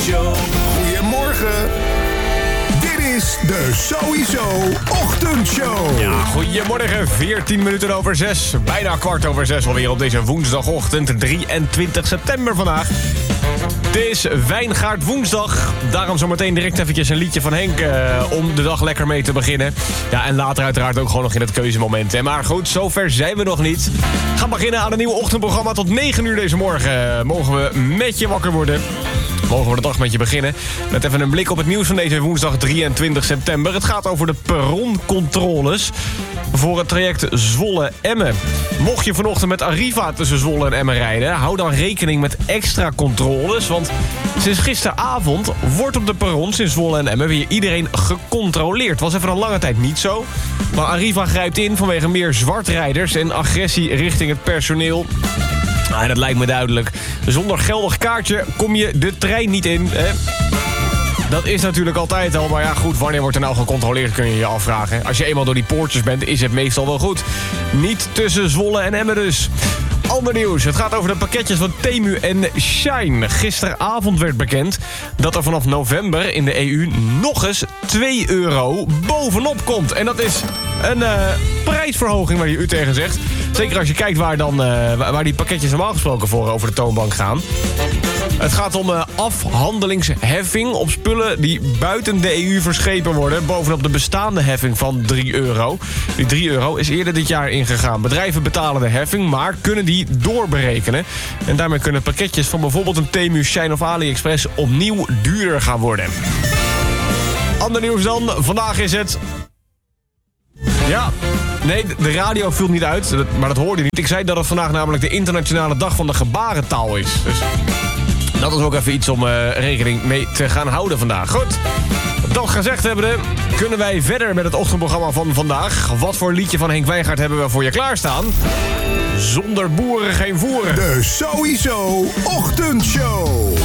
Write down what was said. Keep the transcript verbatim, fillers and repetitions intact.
Show. Goedemorgen. Dit is de Sowieso Ochtendshow. Ja, goedemorgen. veertien minuten over zes. Bijna kwart over zes alweer op deze woensdagochtend. drieëntwintig september vandaag. Het is Wijngaard woensdag. Daarom zometeen direct eventjes een liedje van Henk uh, om de dag lekker mee te beginnen. Ja, en later uiteraard ook gewoon nog in het keuzemoment. Hè. Maar goed, zover zijn we nog niet. We gaan beginnen aan een nieuw ochtendprogramma. Tot negen uur deze morgen uh, mogen we met je wakker worden. Mogen we de dag met je beginnen. Met even een blik op het nieuws van deze woensdag drieëntwintig september. Het gaat over de perroncontroles voor het traject Zwolle-Emmen. Mocht je vanochtend met Arriva tussen Zwolle en Emmen rijden, hou dan rekening met extra controles. Want sinds gisteravond wordt op de perrons in Zwolle en Emmen weer iedereen gecontroleerd. Was even een lange tijd niet zo. Maar Arriva grijpt in vanwege meer zwartrijders en agressie richting het personeel. Ah, en dat lijkt me duidelijk. Zonder geldig kaartje kom je de trein niet in. Hè? Dat is natuurlijk altijd al. Maar ja, goed, wanneer wordt er nou gecontroleerd, kun je je afvragen. Als je eenmaal door die poortjes bent, is het meestal wel goed. Niet tussen Zwolle en Emmen dus. Ander nieuws. Het gaat over de pakketjes van Temu en Shine. Gisteravond werd bekend dat er vanaf november in de E U nog eens twee euro bovenop komt. En dat is een uh, prijsverhoging waar je u tegen zegt. Zeker als je kijkt waar, dan, uh, waar die pakketjes normaal gesproken voor over de toonbank gaan. Het gaat om uh, afhandelingsheffing op spullen die buiten de E U verschepen worden, bovenop de bestaande heffing van drie euro. Die drie euro is eerder dit jaar ingegaan. Bedrijven betalen de heffing, maar kunnen die doorberekenen. En daarmee kunnen pakketjes van bijvoorbeeld een Temu, Shine of AliExpress opnieuw duurder gaan worden. Ander nieuws dan. Vandaag is het... Ja... Nee, de radio viel niet uit, maar dat hoorde je niet. Ik zei dat het vandaag namelijk de internationale dag van de gebarentaal is. Dus dat is ook even iets om uh, rekening mee te gaan houden vandaag. Goed, dat gezegd hebbende, kunnen wij verder met het ochtendprogramma van vandaag. Wat voor liedje van Henk Wijngaard hebben we voor je klaarstaan? Zonder boeren geen voeren. De Sowieso Ochtendshow.